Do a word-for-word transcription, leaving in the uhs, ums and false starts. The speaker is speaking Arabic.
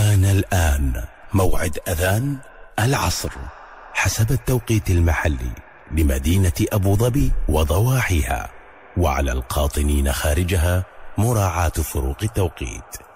حان الآن موعد أذان العصر حسب التوقيت المحلي لمدينة أبو ظبي وضواحيها، وعلى القاطنين خارجها مراعاة فروق التوقيت.